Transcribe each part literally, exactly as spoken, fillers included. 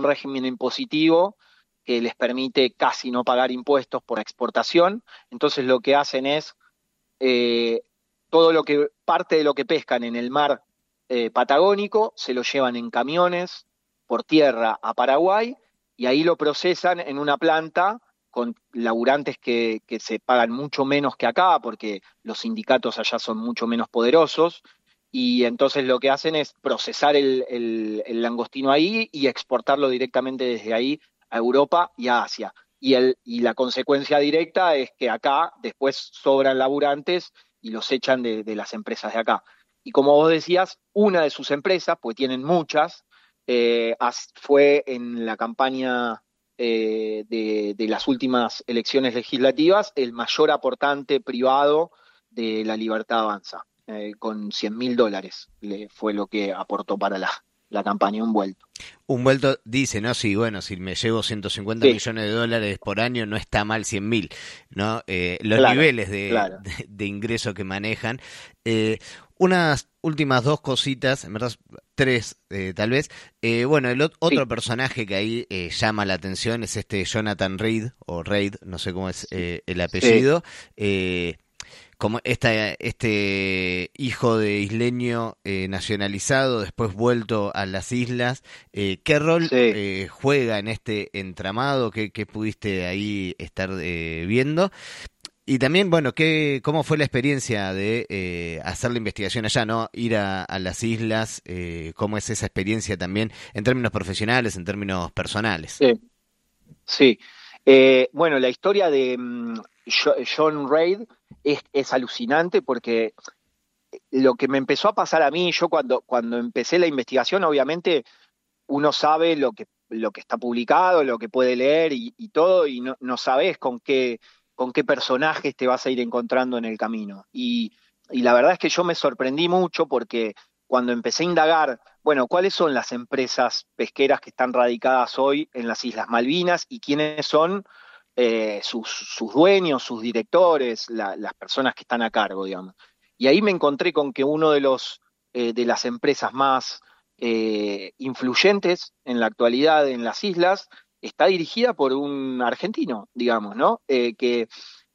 un régimen impositivo que les permite casi no pagar impuestos por exportación. Entonces lo que hacen es eh, todo lo que, parte de lo que pescan en el mar eh, Patagónico, se lo llevan en camiones por tierra a Paraguay y ahí lo procesan en una planta con laburantes que, que se pagan mucho menos que acá, porque los sindicatos allá son mucho menos poderosos, y entonces lo que hacen es procesar el, el, el langostino ahí y exportarlo directamente desde ahí a Europa y a Asia. Y, el, y la consecuencia directa es que acá después sobran laburantes y los echan de, de las empresas de acá. Y como vos decías, una de sus empresas, pues tienen muchas, eh, fue en la campaña eh, de, de las últimas elecciones legislativas el mayor aportante privado de La Libertad Avanza, eh, con cien mil dólares le, fue lo que aportó para la, la campaña, un vuelto. Un vuelto dice, ¿no? Sí, bueno, si me llevo ciento cincuenta Sí, millones de dólares por año, no está mal cien mil, ¿no? Eh, los claro, niveles de, claro. de, de ingreso que manejan. Eh, unas últimas dos cositas, en verdad, tres eh, tal vez. Eh, bueno, el ot- otro Sí, personaje que ahí eh, llama la atención es este Jonathan Reed, o Reid, no sé cómo es sí, eh, el sí, apellido. Eh, como esta, este hijo de isleño eh, nacionalizado, después vuelto a las islas, eh, ¿qué rol sí. eh, juega en este entramado? ¿Qué, qué pudiste ahí estar eh, viendo? Y también, bueno, ¿qué, cómo fue la experiencia de eh, hacer la investigación allá, ¿no? Ir a, a las islas, eh, ¿cómo es esa experiencia también en términos profesionales, en términos personales? Sí. Sí. Eh, bueno, la historia de mm, Jo- John Reid es, es alucinante porque lo que me empezó a pasar a mí, yo cuando, cuando empecé la investigación, obviamente uno sabe lo que, lo que está publicado, lo que puede leer y, y todo, y no, no sabes con qué, con qué personajes te vas a ir encontrando en el camino. Y, y la verdad es que yo me sorprendí mucho porque cuando empecé a indagar, bueno, ¿cuáles son las empresas pesqueras que están radicadas hoy en las Islas Malvinas y quiénes son eh, sus, sus dueños, sus directores, la, las personas que están a cargo, digamos? Y ahí me encontré con que uno de los eh, de las empresas más eh, influyentes en la actualidad en las islas está dirigida por un argentino, digamos, ¿no? Eh, que,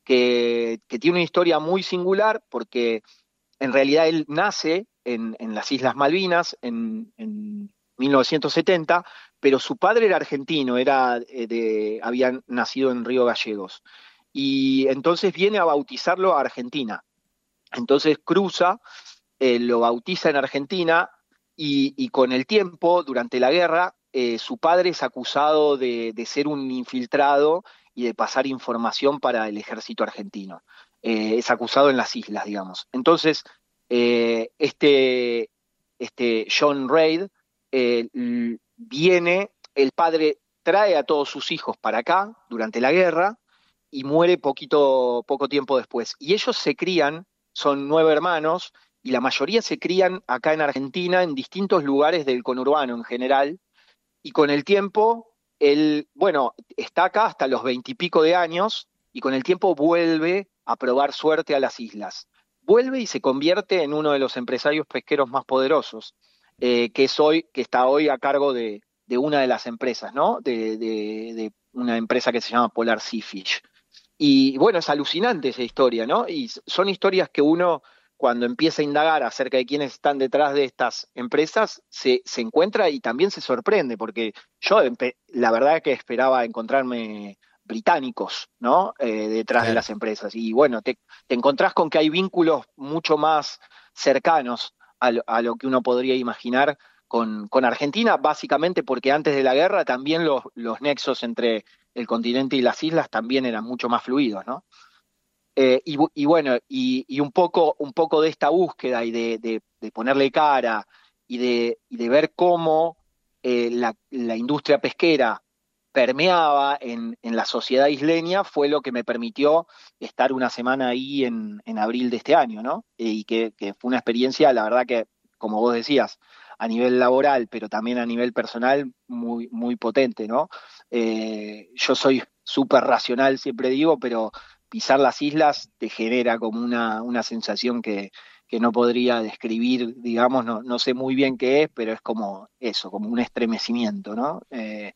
que, que, tiene una historia muy singular porque en realidad él nace en, en las Islas Malvinas en, en mil novecientos setenta, pero su padre era argentino, era eh, de, había nacido en Río Gallegos. Y entonces viene a bautizarlo a Argentina. Entonces cruza, eh, lo bautiza en Argentina y, y, con el tiempo, durante la guerra, eh, su padre es acusado de, de, ser un infiltrado y de pasar información para el ejército argentino. Eh, es acusado en las islas, digamos. Entonces, eh, este, este John Reid eh, viene, el padre trae a todos sus hijos para acá durante la guerra y muere poquito, poco tiempo después. Y ellos se crían, son nueve hermanos, y la mayoría se crían acá en Argentina, en distintos lugares del conurbano en general, y con el tiempo, él, bueno, está acá hasta los veintipico de años, y con el tiempo vuelve a probar suerte a las islas. Vuelve y se convierte en uno de los empresarios pesqueros más poderosos, eh, que es hoy, que está hoy a cargo de, de una de las empresas, ¿no? De, de, de una empresa que se llama Polar Sea Fish. Y bueno, es alucinante esa historia, ¿no? Y son historias que uno, cuando empieza a indagar acerca de quiénes están detrás de estas empresas, se, se encuentra y también se sorprende, porque yo la verdad que esperaba encontrarme británicos, ¿no? Eh, detrás de Claro. las empresas. Y bueno, te, te encontrás con que hay vínculos mucho más cercanos a lo, a lo que uno podría imaginar con, con Argentina, básicamente porque antes de la guerra también los, los nexos entre el continente y las islas también eran mucho más fluidos, ¿no? Eh, y, y, bueno, y, y, un, poco, un poco de esta búsqueda y de, de, de ponerle cara y de, y de ver cómo eh, la, la, industria pesquera permeaba en, en, la sociedad isleña fue lo que me permitió estar una semana ahí en, en abril de este año, ¿no? Y que, que fue una experiencia, la verdad que, como vos decías, a nivel laboral, pero también a nivel personal, muy, muy potente, ¿no? Eh, yo soy súper racional, siempre digo, pero pisar las islas te genera como una, una sensación que, que no podría describir, digamos, no, no sé muy bien qué es, pero es como eso, como un estremecimiento, ¿no? Eh,